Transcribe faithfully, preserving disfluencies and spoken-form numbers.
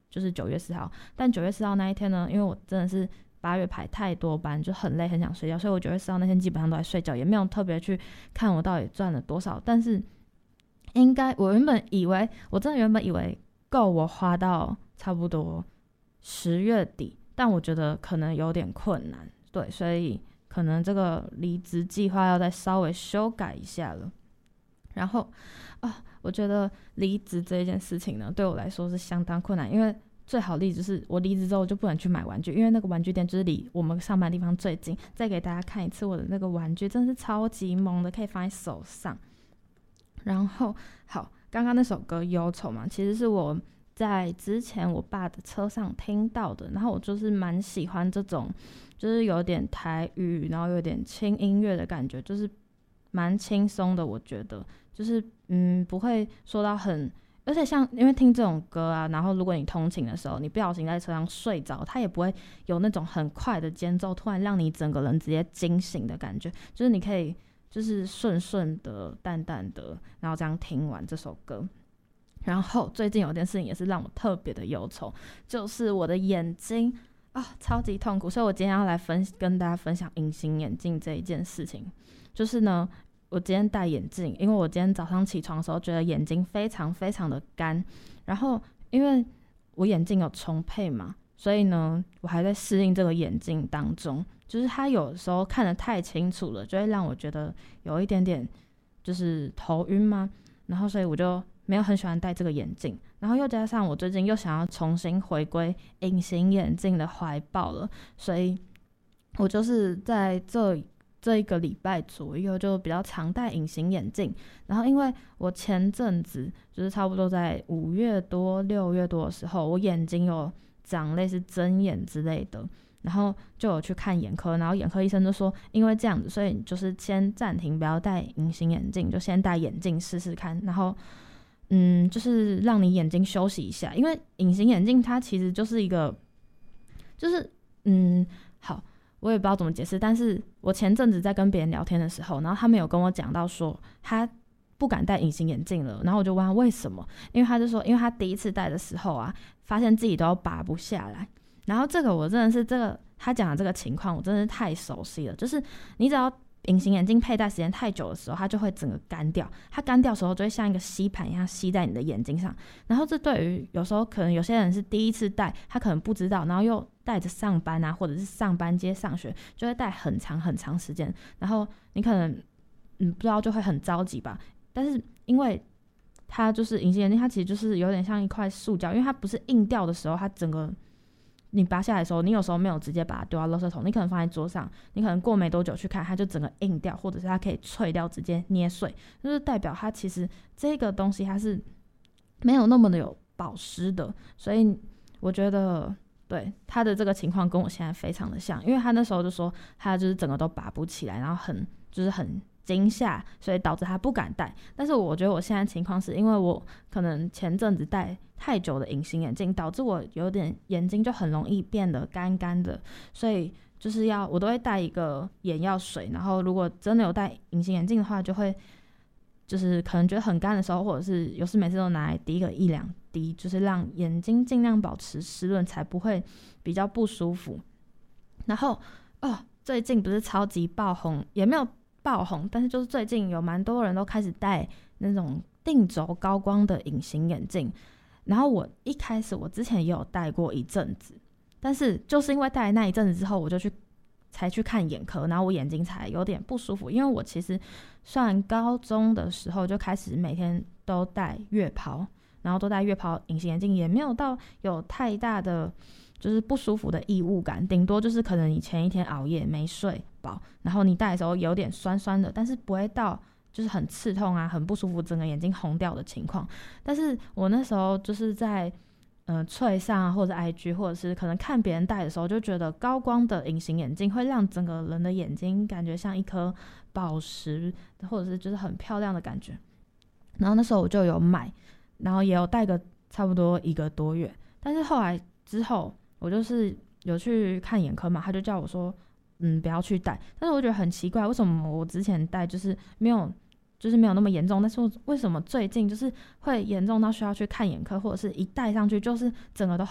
就是九月四号，但九月四号那一天呢，因为我真的是八月排太多班，就很累很想睡觉，所以我九月四号那天基本上都在睡觉，也没有特别去看我到底赚了多少。但是应该我原本以为，我真的原本以为够我花到差不多十月底，但我觉得可能有点困难，对，所以可能这个离职计划要再稍微修改一下了。然后啊，我觉得离职这一件事情呢，对我来说是相当困难，因为最好例子就是我离职之后就不能去买玩具，因为那个玩具店就是离我们上班的地方最近。再给大家看一次我的那个玩具，真的是超级萌的，可以放在手上。然后好，刚刚那首歌《忧愁》嘛，其实是我在之前我爸的车上听到的，然后我就是蛮喜欢这种就是有点台语然后有点轻音乐的感觉，就是蛮轻松的，我觉得就是嗯不会说到很，而且像因为听这种歌啊，然后如果你通勤的时候你不小心在车上睡着，它也不会有那种很快的间奏突然让你整个人直接惊醒的感觉，就是你可以就是顺顺的淡淡的然后这样听完这首歌。然后最近有件事情也是让我特别的忧愁，就是我的眼睛啊、哦，超级痛苦，所以我今天要来分跟大家分享隐形眼镜这一件事情。就是呢，我今天戴眼镜，因为我今天早上起床的时候觉得眼睛非常非常的干，然后因为我眼镜有重配嘛，所以呢我还在适应这个眼镜当中，就是它有时候看得太清楚了，就会让我觉得有一点点就是头晕嘛，然后所以我就没有很喜欢戴这个眼镜，然后又加上我最近又想要重新回归隐形眼镜的怀抱了，所以我就是在这这一个礼拜左右就比较常戴隐形眼镜。然后因为我前阵子就是差不多在五月多六月多的时候，我眼睛有长类似针眼之类的，然后就有去看眼科，然后眼科医生就说因为这样子，所以你就是先暂停不要戴隐形眼镜，就先戴眼镜试试看，然后嗯，就是让你眼睛休息一下，因为隐形眼镜它其实就是一个就是嗯好我也不知道怎么解释，但是我前阵子在跟别人聊天的时候，然后他们有跟我讲到说他不敢戴隐形眼镜了，然后我就问他为什么，因为他就说因为他第一次戴的时候啊，发现自己都拔不下来，然后这个我真的是这个他讲的这个情况我真的是太熟悉了，就是你只要隐形眼镜佩戴时间太久的时候，它就会整个干掉，它干掉的时候就会像一个吸盘一样吸在你的眼睛上，然后这对于有时候可能有些人是第一次戴，他可能不知道，然后又带着上班啊，或者是上班接上学，就会戴很长很长时间，然后你可能嗯不知道就会很着急吧，但是因为它就是隐形眼镜，它其实就是有点像一块塑胶，因为它不是硬掉的时候，它整个你拔下来的时候，你有时候没有直接把它丢到垃圾桶，你可能放在桌上，你可能过没多久去看，它就整个硬掉，或者是它可以脆掉，直接捏碎，就是代表它其实这个东西它是没有那么的有保湿的，所以我觉得对他的这个情况跟我现在非常的像，因为他那时候就说他就是整个都拔不起来，然后很就是很惊吓，所以导致他不敢戴。但是我觉得我现在情况是因为我可能前阵子戴太久的隐形眼镜，导致我有点眼睛就很容易变得干干的，所以就是要我都会带一个眼药水，然后如果真的有戴隐形眼镜的话，就会就是可能觉得很干的时候，或者是有时每次都拿来滴个一两滴，就是让眼睛尽量保持湿润，才不会比较不舒服。然后哦，最近不是超级爆红，也没有爆红，但是就是最近有蛮多人都开始戴那种定轴高光的隐形眼镜，然后我一开始我之前也有戴过一阵子，但是就是因为戴那一阵子之后，我就去才去看眼科，然后我眼睛才有点不舒服，因为我其实算高中的时候就开始每天都戴月抛，然后都戴月抛隐形眼镜，也没有到有太大的就是不舒服的异物感，顶多就是可能你前一天熬夜没睡饱，然后你戴的时候有点酸酸的，但是不会到就是很刺痛啊很不舒服整个眼睛红掉的情况。但是我那时候就是在呃脆上啊或者 I G 或者是可能看别人戴的时候，就觉得高光的隐形眼镜会让整个人的眼睛感觉像一颗宝石，或者是就是很漂亮的感觉，然后那时候我就有买，然后也有戴个差不多一个多月，但是后来之后我就是有去看眼科嘛，他就叫我说嗯不要去戴，但是我觉得很奇怪，为什么我之前戴就是没有就是没有那么严重，但是为什么最近就是会严重到需要去看眼科，或者是一戴上去就是整个都